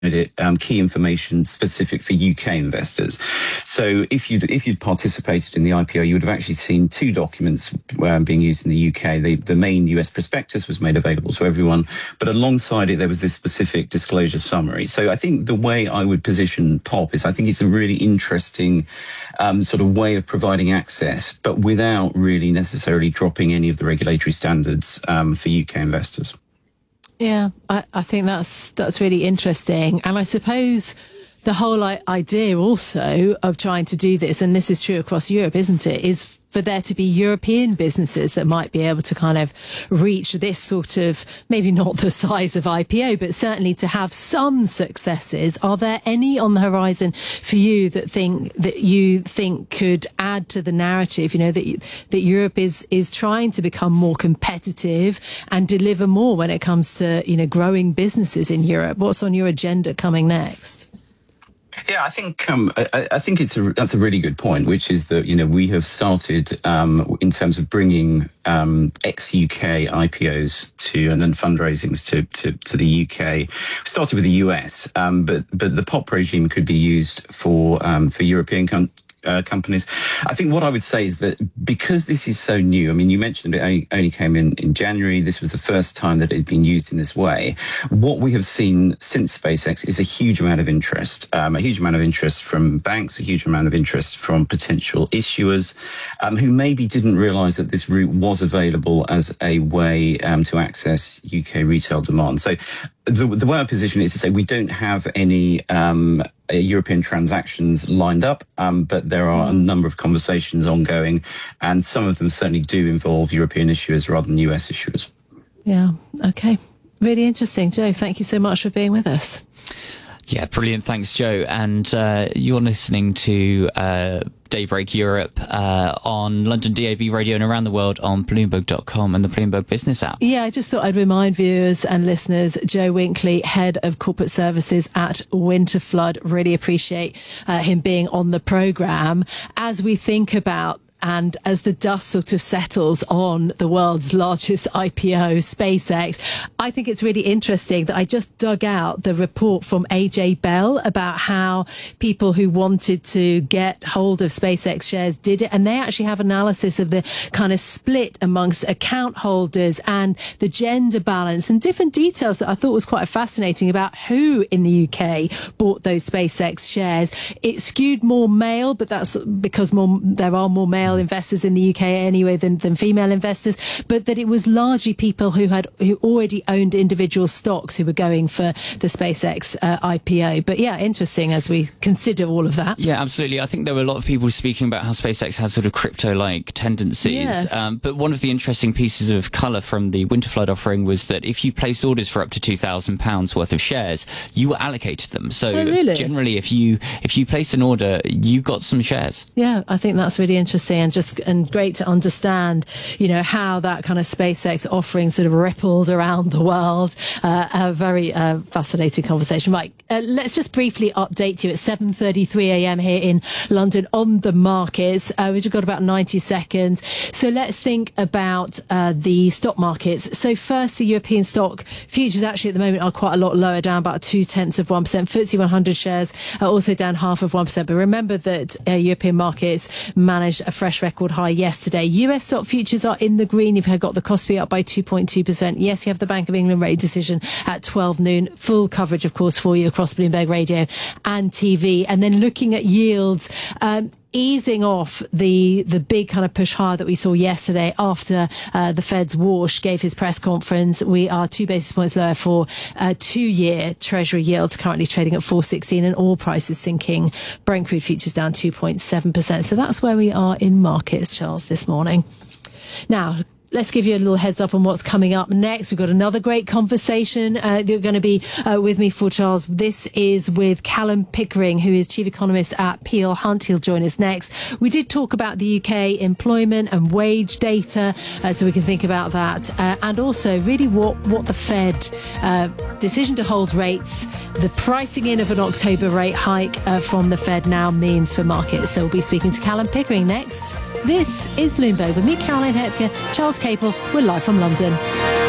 key information specific for UK investors. So if you'd participated in the IPO, you would have actually seen two documents being used in the UK. The main US prospectus was made available to everyone, but alongside it, there was this specific disclosure summary. So I think the way I would position POP is I think it's a really interesting sort of way of providing access, but without really necessarily dropping any of the regulatory standards for UK investors. Yeah, I think that's really interesting. And I suppose the whole idea also of trying to do this, and this is true across Europe, isn't it, is for there to be European businesses that might be able to kind of reach this sort of, maybe not the size of IPO, but certainly to have some successes. Are there any on the horizon for you that you think could add to the narrative, that Europe is trying to become more competitive and deliver more when it comes to, growing businesses in Europe? What's on your agenda coming next? Yeah, I think that's a really good point, which is that we have started in terms of bringing ex-UK IPOs and fundraisings to the UK. Started with the US, but the POP regime could be used for European companies. I think what I would say is that because this is so new, I mean, you mentioned it only came in January. This was the first time that it had been used in this way. What we have seen since SpaceX is a huge amount of interest from banks, a huge amount of interest from potential issuers who maybe didn't realize that this route was available as a way to access UK retail demand. So the way I position it is to say we don't have any European transactions lined up, but there are a number of conversations ongoing, and some of them certainly do involve European issuers rather than US issuers. Yeah, okay. Really interesting. Joe, thank you so much for being with us. Yeah, brilliant. Thanks, Joe. And you're listening to Daybreak Europe on London DAB radio and around the world on Bloomberg.com and the Bloomberg Business app. Yeah, I just thought I'd remind viewers and listeners, Joe Winkley, Head of Corporate Services at Winterflood. Really appreciate him being on the programme. As we think about and as the dust sort of settles on the world's largest IPO, SpaceX, I think it's really interesting that I just dug out the report from AJ Bell about how people who wanted to get hold of SpaceX shares did it. And they actually have analysis of the kind of split amongst account holders and the gender balance and different details that I thought was quite fascinating about who in the UK bought those SpaceX shares. It skewed more male, but that's because there are more male investors in the UK anyway than female investors, but that it was largely people who already owned individual stocks who were going for the SpaceX IPO. But yeah, interesting as we consider all of that. Yeah, absolutely. I think there were a lot of people speaking about how SpaceX has sort of crypto-like tendencies. Yes. But one of the interesting pieces of colour from the Winterflood offering was that if you placed orders for up to £2,000 worth of shares, you were allocated them. So generally, if you placed an order, you got some shares. Yeah, I think that's really interesting and great to understand, how that kind of SpaceX offering sort of rippled around the world. A very fascinating conversation. Right, let's just briefly update you at 7:33 a.m. here in London on the markets. We've just got about 90 seconds. So let's think about the stock markets. So first, the European stock futures actually at the moment are quite a lot lower, down about 0.2%. FTSE 100 shares are also down 0.5%. But remember that European markets managed a fresh record high yesterday. US stock futures are in the green. You've got the Kospi up by 2.2%. Yes, you have the Bank of England rate decision at 12 noon. Full coverage, of course, for you across Bloomberg Radio and TV. And then looking at yields, easing off the big kind of push higher that we saw yesterday after the Fed's Walsh gave his press conference. We are 2 basis points lower for 2-year Treasury yields, currently trading at 4.16, and oil prices sinking. Brent crude futures down 2.7%. So that's where we are in markets, Charles, this morning. Now, let's give you a little heads up on what's coming up next. We've got another great conversation. You're going to be with me for, Charles. This is with Callum Pickering, who is Chief Economist at Peel Hunt. He'll join us next. We did talk about the UK employment and wage data, so we can think about that. And also really what the Fed decision to hold rates, the pricing in of an October rate hike from the Fed now means for markets. So we'll be speaking to Callum Pickering next. This is Bloomberg with me, Caroline Hepker, Charles Capel. We're live from London.